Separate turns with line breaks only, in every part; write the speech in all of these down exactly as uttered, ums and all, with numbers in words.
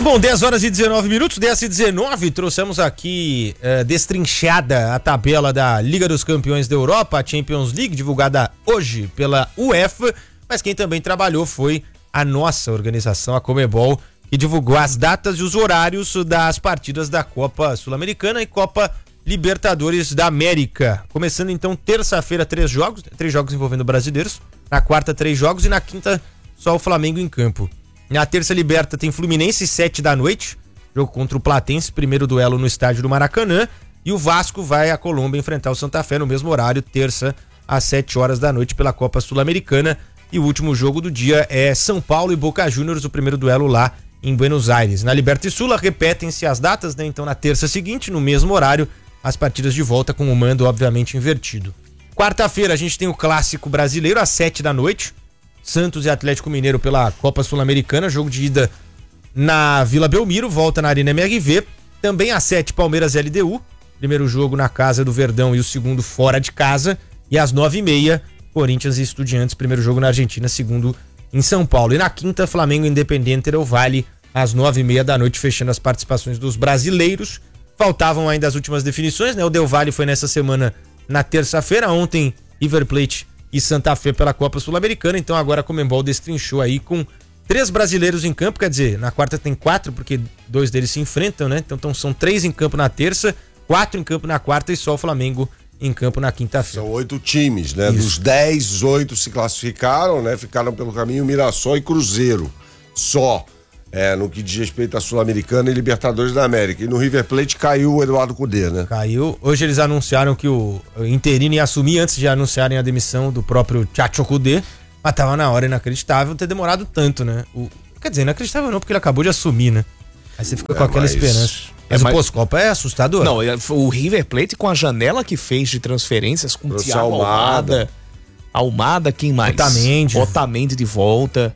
Bom, dez horas e dezenove minutos, dez e dezenove, trouxemos aqui uh, destrinchada a tabela da Liga dos Campeões da Europa, a Champions League, divulgada hoje pela UEFA, mas quem também trabalhou foi a nossa organização, a Conmebol, que divulgou as datas e os horários das partidas da Copa Sul-Americana e Copa Libertadores da América. Começando então terça-feira, três jogos, três jogos envolvendo brasileiros, na quarta, três jogos e na quinta, só o Flamengo em campo. Na terça liberta tem Fluminense, sete da noite, jogo contra o Platense, primeiro duelo no estádio do Maracanã, e o Vasco vai à Colômbia enfrentar o Santa Fé no mesmo horário, terça às sete horas da noite pela Copa Sul-Americana, e o último jogo do dia é São Paulo e Boca Juniors, o primeiro duelo lá em Buenos Aires. Na Liberta e Sula repetem-se as datas, né? Então na terça seguinte, no mesmo horário, as partidas de volta com o mando obviamente invertido. Quarta-feira a gente tem o Clássico Brasileiro às sete da noite, Santos e Atlético Mineiro pela Copa Sul-Americana, jogo de ida na Vila Belmiro, volta na Arena M R V. Também às sete, Palmeiras e L D U, primeiro jogo na casa do Verdão e o segundo fora de casa. E às nove e meia, Corinthians e Estudiantes, primeiro jogo na Argentina, segundo em São Paulo. E na quinta, Flamengo e Independiente Del Valle, às nove e meia da noite, fechando as participações dos brasileiros. Faltavam ainda as últimas definições, né? O Del Valle foi nessa semana na terça-feira, ontem River Plate e Santa Fé pela Copa Sul-Americana, então agora a Conmebol destrinchou aí com três brasileiros em campo, quer dizer, na quarta tem quatro, porque dois deles se enfrentam, né? Então, então são três em campo na terça, quatro em campo na quarta e só o Flamengo em campo na quinta-feira.
São oito times, né? Isso. Dos dez, oito se classificaram, né? Ficaram pelo caminho Mirassol e Cruzeiro, só. É, no que diz respeito à Sul-Americana e Libertadores da América. E no River Plate caiu o Eduardo Cudê, né?
Caiu. Hoje eles anunciaram que o interino ia assumir antes de anunciarem a demissão do próprio Chacho Cudê, mas tava na hora, inacreditável ter demorado tanto, né? O, quer dizer, inacreditável não, porque ele acabou de assumir, né? Aí você fica é, com aquela mas... esperança. Mas é, o pós-Copa é assustador.
Não, o River Plate com a janela que fez de transferências com o Thiago Almada, Almada, quem mais?
Otamendi.
Otamendi de volta.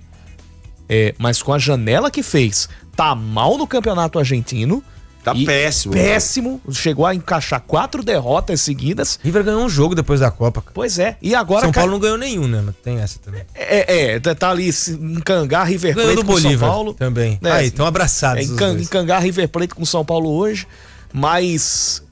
É, mas com a janela que fez, tá mal no campeonato argentino.
Tá péssimo.
Péssimo. Né? Chegou a encaixar quatro derrotas seguidas.
River ganhou um jogo depois da Copa.
Pois é. E agora...
São Paulo ca... não ganhou nenhum, né? Mas tem essa também.
É, é tá ali em Cangar, River Plate
do
com
Bolívar
São Paulo.
Também.
Né?
Aí, estão abraçados.
É, em Cangar, River Plate com São Paulo hoje. Mas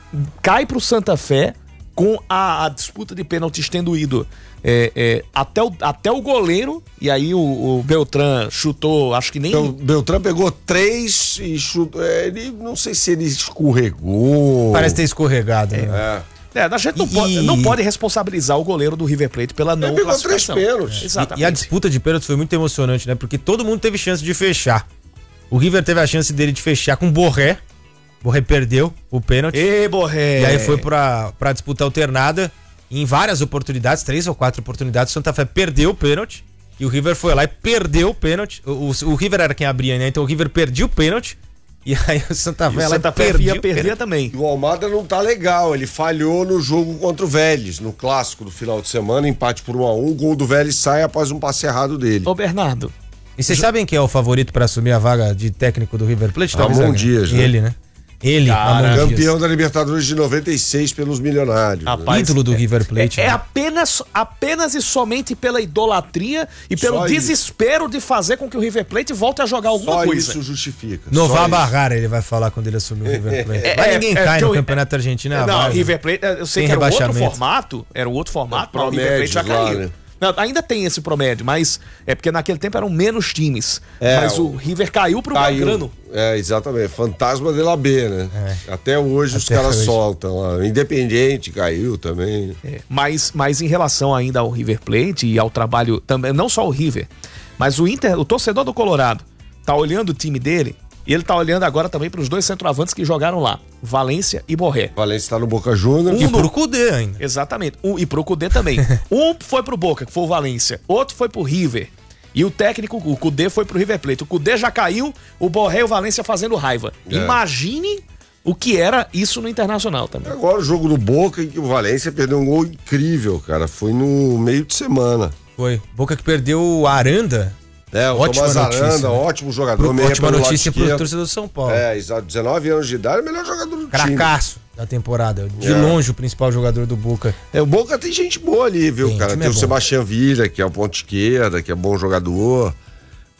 cai pro Santa Fé com a, a disputa de pênaltis tendo ido é, é, até, o, até o goleiro, e aí o, o Beltrán chutou, acho que nem...
O Beltrán pegou três e chutou, é, ele, não sei se ele escorregou.
Parece ter escorregado, né?
É.
É, a gente não, e... pode, não pode responsabilizar o goleiro do River Plate pela não
ele
classificação.
Pegou três pênaltis.
É. Exatamente. E, e a disputa de pênaltis foi muito emocionante, né? Porque todo mundo teve chance de fechar. O River teve a chance dele de fechar com o Borré. Borré perdeu o pênalti.
Ê, Borré!
E aí foi pra, pra disputa alternada. Em várias oportunidades, três ou quatro oportunidades, o Santa Fé perdeu o pênalti. E o River foi lá e perdeu o pênalti. O, o, o River era quem abria, né? Então o River perdia o pênalti. E aí o Santa Fé,
e o
lá
Santa Fé ia perder também.
E o Almada não tá legal. Ele falhou no jogo contra o Vélez, no clássico do final de semana, empate por um a um. O gol do Vélez sai após um passe errado dele.
Ô, Bernardo.
E vocês sabem quem é o favorito pra assumir a vaga de técnico do River Plate?
Ramon Dias, né?
Ele, né? Ele,
Cara, campeão da Libertadores de noventa e seis pelos milionários.
Rapaz, né? Ídolo do
é,
River Plate.
É,
né?
é apenas, apenas e somente pela idolatria e pelo Só desespero isso. de fazer com que o River Plate volte a jogar alguma
Só
coisa.
Só isso justifica.
Novar Barrara, ele vai falar quando ele assumir o River Plate. É, Mas é, ninguém é, cai é, no eu, Campeonato Argentino.
É, não,
o
River Plate, eu sei que era outro formato, era outro formato, mas o River Plate já caiu. Né? Não, ainda tem esse promédio, mas é porque naquele tempo eram menos times. É, mas o, o River caiu pro caiu, Belgrano.
É, exatamente. Fantasma de la B, né? É. Até hoje Até os caras hoje. soltam lá. Independente caiu também.
É, mas, mas em relação ainda ao River Plate e ao trabalho, também, não só o River, mas o Inter, o torcedor do Colorado, tá olhando o time dele. E ele tá olhando agora também para os dois centroavantes que jogaram lá, Valência e Borré.
Valência tá no Boca Juniors.
Um e pro Cudê ainda.
Exatamente. Um, e pro Cudê também. Um foi pro Boca, que foi o Valência. Outro foi pro River. E o técnico, o Cudê, foi pro River Plate. O Cudê já caiu, o Borré e o Valência fazendo raiva. É. Imagine o que era isso no Internacional também.
Agora o jogo do Boca, em que o Valência perdeu um gol incrível, cara. Foi no meio de semana.
Foi. Boca que perdeu o Aranda.
É, o
ótima
Tomás
notícia,
Aranda,
né?
ótimo jogador.
Pro, ótima notícia pro torcedor do São Paulo.
É, exato. dezenove anos de idade, o melhor jogador do
Cracaço time. Da temporada. De é. longe o principal jogador do Boca.
É, o Boca tem gente boa ali, viu, tem, cara? Tem o, o Sebastião Villa, que é o ponto esquerda, que é bom jogador.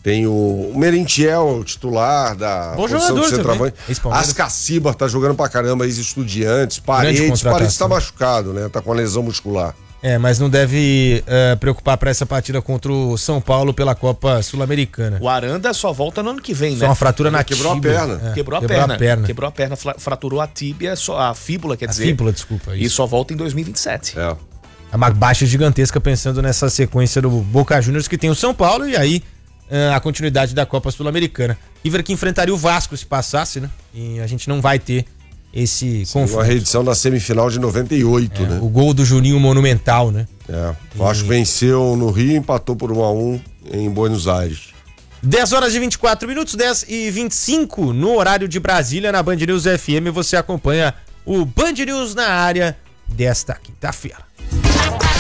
Tem o, o Merentiel, o titular da
Bom
posição
jogador
de centroavante.
também.
Ascaciba tá jogando pra caramba, ex-Estudiantes. Paredes, Paredes tá machucado, né? Tá com a lesão muscular.
É, mas não deve uh, preocupar para essa partida contra o São Paulo pela Copa Sul-Americana.
O Aranda só volta no ano que vem,
Só
né?
uma fratura na
Quebrou
tíbia.
a perna.
É,
Quebrou, a,
quebrou
perna.
a perna.
Quebrou a perna, fraturou a tíbia, só, a fíbula, quer
A
dizer.
fíbula, desculpa.
E
Isso.
só volta em dois mil e vinte e sete.
É.
É uma baixa gigantesca pensando nessa sequência do Boca Juniors que tem o São Paulo e aí uh, a continuidade da Copa Sul-Americana. River que enfrentaria o Vasco se passasse, né? E a gente não vai ter esse
Sim,
confronto.
uma reedição da semifinal de noventa e oito,
É,
né?
o gol do Juninho monumental, né?
É. O Vasco venceu no Rio e empatou por um a um em Buenos Aires.
dez horas e vinte e quatro minutos, dez e vinte e cinco no horário de Brasília, na Band News F M, você acompanha o Band News na área desta quinta-feira.